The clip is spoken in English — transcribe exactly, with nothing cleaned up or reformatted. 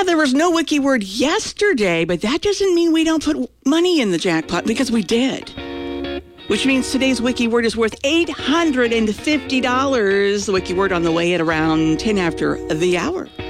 there was no wiki word yesterday, but that doesn't mean we don't put money in the jackpot, because we did. Which means today's wiki word is worth eight hundred fifty dollars. The wiki word on the way at around ten after the hour.